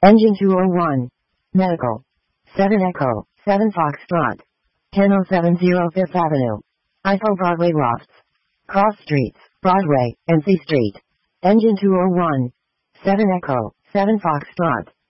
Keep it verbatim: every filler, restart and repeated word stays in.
Engine two oh one. Medical. seven Echo, seven Foxtrot. ten oh seven oh Fifth Avenue. I F O Broadway Lofts. Cross Streets, Broadway, and C Street. Engine two oh one. seven Echo, seven Foxtrot.